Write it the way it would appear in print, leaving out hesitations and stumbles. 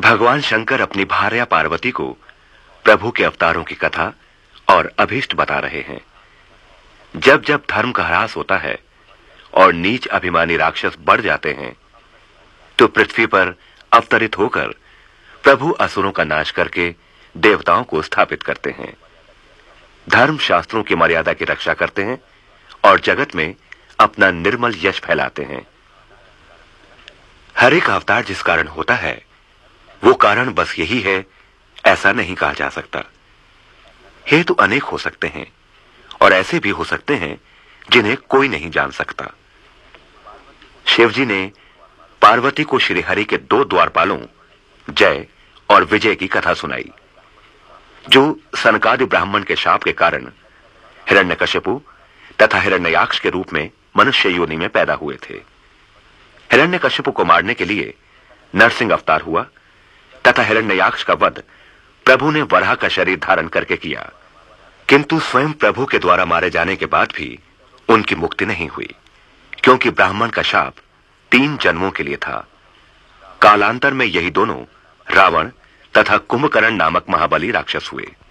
भगवान शंकर अपनी भार्या पार्वती को प्रभु के अवतारों की कथा और अभीष्ट बता रहे हैं। जब जब धर्म का ह्रास होता है और नीच अभिमानी राक्षस बढ़ जाते हैं, तो पृथ्वी पर अवतरित होकर प्रभु असुरों का नाश करके देवताओं को स्थापित करते हैं, धर्म शास्त्रों की मर्यादा की रक्षा करते हैं और जगत में अपना निर्मल यश फैलाते हैं। हर एक अवतार जिस कारण होता है, वो कारण बस यही है, ऐसा नहीं कहा जा सकता। हेतु अनेक हो सकते हैं और ऐसे भी हो सकते हैं जिन्हें कोई नहीं जान सकता। शिवजी ने पार्वती को श्रीहरि के 2 द्वारपालों जय और विजय की कथा सुनाई, जो सनकादि ब्राह्मण के शाप के कारण हिरण्यकशिपु तथा हिरण्ययाक्ष के रूप में मनुष्य योनि में पैदा हुए थे। हिरण्यकशिपु को मारने के लिए नरसिंह अवतार हुआ तथा हिरण्ययाक्ष का वध प्रभु ने वराह का शरीर धारण करके किया, किंतु स्वयं प्रभु के द्वारा मारे जाने के बाद भी उनकी मुक्ति नहीं हुई, क्योंकि ब्राह्मण का शाप 3 जन्मों के लिए था। कालांतर में यही दोनों रावण तथा कुंभकर्ण नामक महाबली राक्षस हुए।